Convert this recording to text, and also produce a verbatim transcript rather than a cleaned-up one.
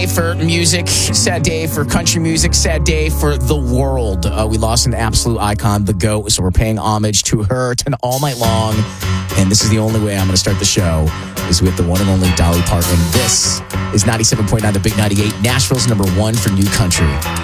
day for music, sad day for country music, sad day for the world. Uh, we lost an absolute icon, the GOAT, so we're paying homage to her tonight, all night long. And this is the only way I'm going to start the show, is with the one and only Dolly Parton. This is ninety-seven point nine, The Big ninety-eight, Nashville's number one for new country.